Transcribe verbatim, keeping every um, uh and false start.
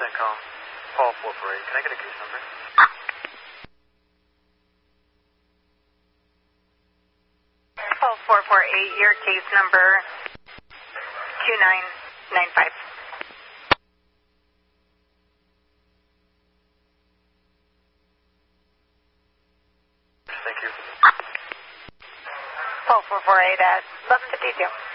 com. Paul four four eight. Can I get a case number? Paul four four eight, your case number two nine nine five. Thank you. Paul four four eight at eleven fifty-two.